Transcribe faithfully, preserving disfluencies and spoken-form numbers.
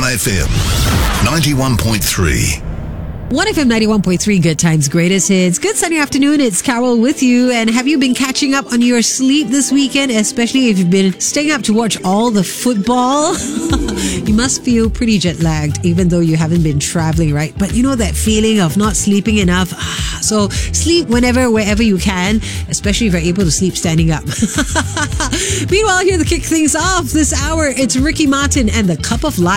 F M ninety-one point three. one F M ninety-one point three, Good Times, Greatest Hits. Good sunny afternoon, it's Carol with you. And have you been catching up on your sleep this weekend? Especially if you've been staying up to watch all the football. You must feel pretty jet lagged, even though you haven't been traveling, right? But you know that feeling of not sleeping enough? So sleep whenever, wherever you can, especially if you're able to sleep standing up. Meanwhile, here to kick things off this hour, it's Ricky Martin and the Cup of Life.